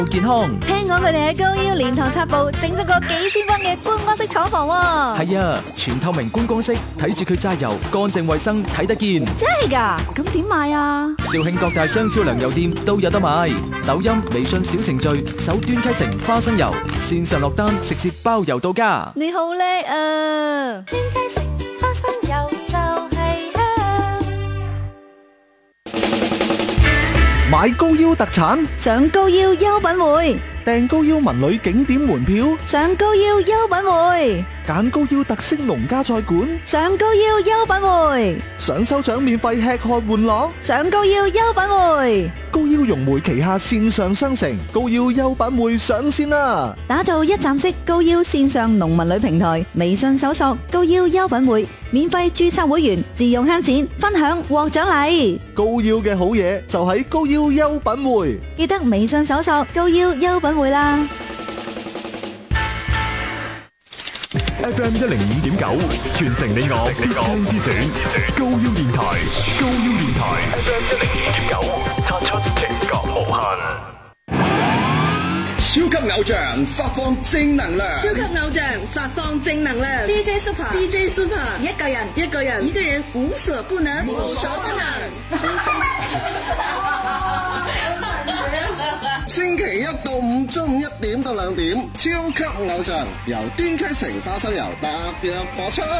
健康。 聽講佢哋喺高腰蓮塘插步整咗個幾千蚊嘅觀光式廠房喎。 係啊，全透明觀光式，睇住佢揸油，乾淨衛生，睇得見。 真係㗎？咁點買啊？ 肇慶各大商超糧油店都有得買。抖音、微信小程序搜端溪城花生油，線上落單，直接包郵到家。 你好叻啊！ 端溪城花生油就係香。 買高腰特產， 上高腰優品會， 訂高腰文旅景點門票， 上高腰優品會， 揀高腰特色農家菜館， 上高腰優品會， 想抽獎免費吃喝玩樂， 上高腰優品會。 高腰融媒旗下線上商城高腰優品會上線啦！ 打造一站式高腰線上農民旅平台，微信搜索高腰優品會，免費註冊會員，自用慳錢，分享獲獎勵。 高腰嘅好嘢就喺高腰優品會， 記得微信搜索高腰優品會啦。 FM 105.9傳承你我聽之選，高腰電台，高腰電台 FM 105.9擦出情覺無限。 超級偶像發放正能量， 超級偶像發放正能量。DJ Super， 一個人無所不能， 星期一到五中午1點到2點，超級偶像由端溪城花生油特約播出。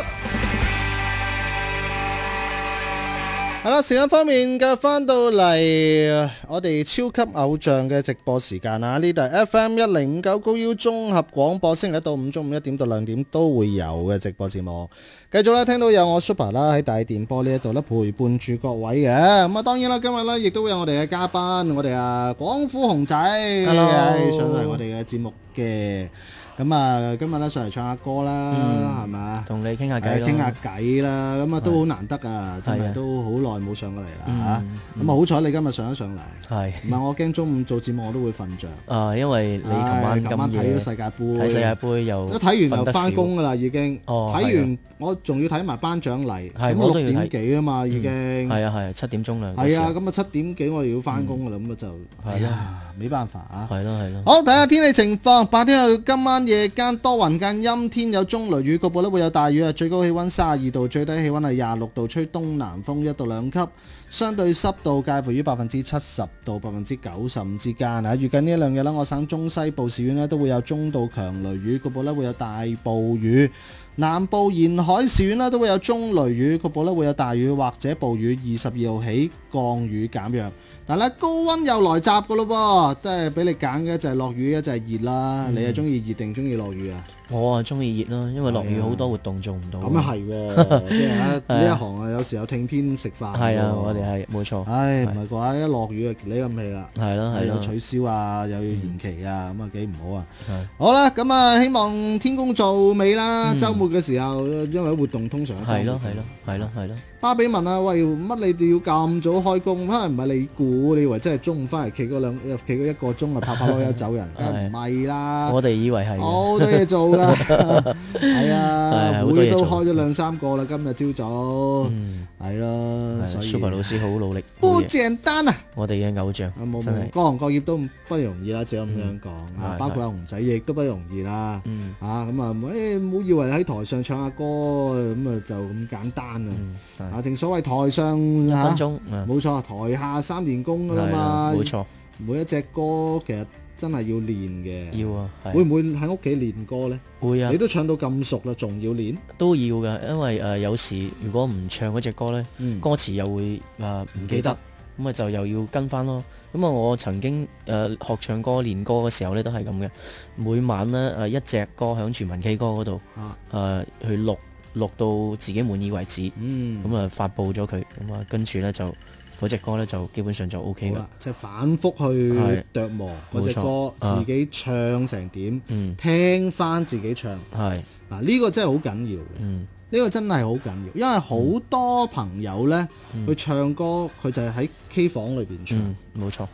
係啦，時間方面嘅翻到嚟，我哋超級偶像嘅直播時間啊！呢度係 FM 1059高腰綜合廣播，星期一到五中午1點到2點都會有嘅直播節目。繼續咧，聽到有我 Super 啦喺大電波呢一度咧陪伴住各位嘅。咁啊，當然啦，今日咧亦都會有我哋嘅嘉賓，我哋啊廣府熊仔 Hello 上嚟我哋嘅節目嘅。咁啊，今日咧上嚟唱下歌啦，係咪啊？ 同你傾下偈咯， 傾下偈啦，咁啊都好難得啊，真係都好耐冇上過嚟啦嚇。咁啊好彩你今日上一上嚟，係唔係我驚中午做節目我都會瞓着。 因為你琴晚睇咗世界盃， 睇世界盃又一睇完又翻工㗎啦已經。睇完我仲要睇埋頒獎禮，咁6點幾啊嘛已經。 係啊7點鐘啦。 係啊，咁啊7點幾我哋要翻工㗎啦，咁啊就係啊，冇辦法啊。 係咯。 好，睇下天氣情況，白天去今晚夜間多雲間陰天，有中雷雨，局部咧會有大雨啊！最高氣溫32度，最低氣溫係26度，吹東南風1到2級，相對濕度介乎於70%到95%之間啊！預計呢一兩日咧，我省中西部市縣咧都會有中到強雷雨，局部咧會有大暴雨。南部沿海市縣都會有中雷雨，局部咧會有大雨或者暴雨。22號起降雨減弱，但係咧高溫又來襲噶咯噃，即係俾你揀嘅就係落雨，一就係熱啦。你係中意熱定中意落雨啊？ 我啊中意熱啦，因為落雨好多活動做唔到。 咁啊係喎，即係呢一行啊，有時候聽天食飯。 係啊，我哋係冇錯。 唉，唔係啩？一落雨啊，你咁氣啦。 係咯。 又取消啊，又要延期啊，咁啊幾唔好啊。好啦，咁啊希望天公造美啦。週末嘅時候，因為活動通常係咯。 巴比問啊，喂，乜你哋要咁早開工？可能唔係你估，你以為真係中午翻嚟企嗰1個鐘啊，拍攞油走人，梗係唔係啦。 我哋以為係好多嘢做啦，係啊，會都開咗2-3個啦，今日朝早係咯。所以 Super 老師好努力， 不簡單啊！ 我哋嘅偶像真係各行各業都不容易啦，只有咁樣講啊。包括阿熊仔亦都不容易啦。咁啊，唔好以為喺台上唱下歌咁啊就咁簡單啊！正所謂台上1分鐘，冇錯，台下3年功噶啦嘛。 冇錯， 每一隻歌其實真係要練嘅。 要啊， 會唔會喺屋企練歌呢？ 會啊！ 你都唱到咁熟啦，仲要練？ 都要㗎，因為有時如果唔唱嗰隻歌呢，歌詞又會唔記得，咁啊就又要跟翻咯。咁啊，我曾經學唱歌練歌嘅時候呢，都係咁嘅。每晚呢，一隻歌響全民 K 歌嗰度去錄到自己滿意為止，咁啊發佈咗佢，咁啊跟住呢，就嗰隻歌呢，就基本上就 O K 啦， 即係反覆去琢磨嗰隻歌，自己唱成點，聽翻自己唱，嗱呢個真係好緊要嘅，呢個真係好緊要，因為好多朋友呢，去唱歌，佢就係喺 K 房裏邊唱， 冇錯。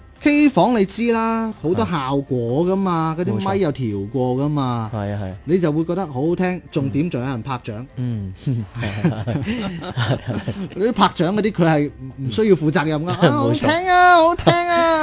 K 房你知啦，好多效果噶嘛，嗰啲咪又調過噶嘛，你就會覺得好好聽，重點仲有人拍掌，嗰啲拍掌嗰啲佢係唔需要負責任噶，好聽啊，好聽啊。